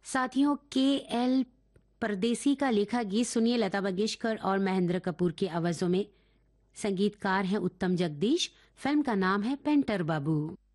साथियों, के.एल. परदेसी का लिखा गीत सुनिए लता मंगेशकर और महेंद्र कपूर की आवाजों में। संगीतकार हैं उत्तम जगदीश। फिल्म का नाम है पेंटर बाबू।